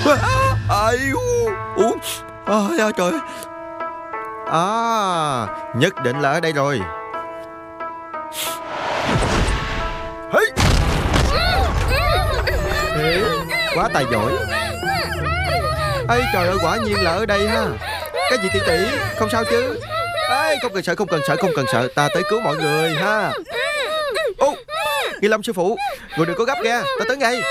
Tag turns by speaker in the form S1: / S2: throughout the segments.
S1: Ai à, trời. À, nhất định là ở đây rồi. Ê, quá tài giỏi. Ây trời ơi, quả nhiên là ở đây ha. Cái gì tỷ tỷ, không sao chứ? Ê, không cần sợ, không cần sợ, không cần sợ. Ta tới cứu mọi người ha. Ô, Nghi Lâm sư phụ, người đừng có gấp nha, ta tới ngay.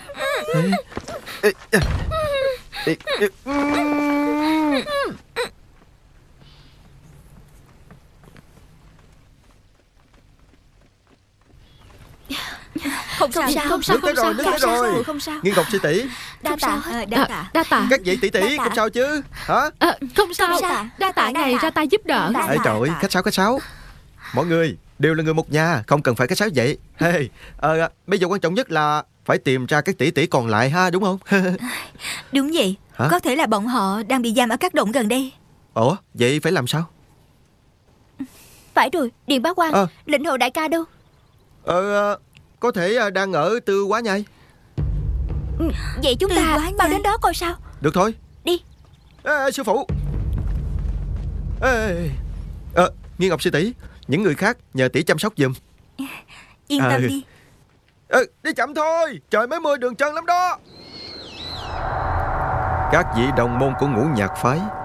S2: Không sao, không sao,
S1: Nước tới rồi.
S2: không sao.
S1: Nghiên Ngọc sư tỷ,
S2: Đa tạ.
S1: các vị tỷ tỷ, không sao chứ? Hả?
S3: Không sao. Đa tạ ngài ra tay giúp đỡ.
S1: Ê trời ơi, khách sáo. Mọi người đều là người một nhà, không cần phải khách sáo vậy. Bây giờ quan trọng nhất là phải tìm ra các tỷ tỷ còn lại ha, đúng không?
S2: Đúng vậy.
S1: Hả?
S2: Có thể là bọn họ đang bị giam ở các động gần đây.
S1: Ủa, vậy phải làm sao?
S2: Phải rồi, Điền Bá Quan, lệnh hồ đại ca đâu?
S1: Có thể đang ở Tư Quá Nhai.
S2: Vậy chúng ta vào đến đó coi sao.
S1: Được thôi.
S2: Đi.
S1: Sư phụ. Nghiên Ngọc sư tỷ, những người khác nhờ tỷ chăm sóc giùm.
S2: Yên tâm đi.
S1: Đi chậm thôi, trời mới mưa đường trơn lắm đó. Các vị đồng môn của Ngũ Nhạc phái